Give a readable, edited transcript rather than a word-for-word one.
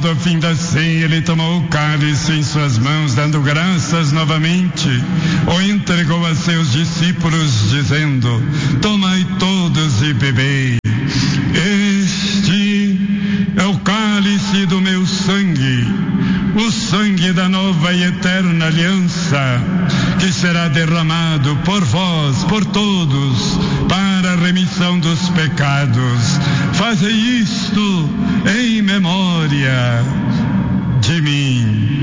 do fim da ceia, ele tomou o cálice em suas mãos, dando graças novamente, o entregou a seus discípulos, dizendo: tomai todos e bebei. Este é o cálice do meu sangue, o sangue da nova e eterna aliança, que será derramado por vós, por todos, para a remissão dos pecados. Fazei isto em memória de mim.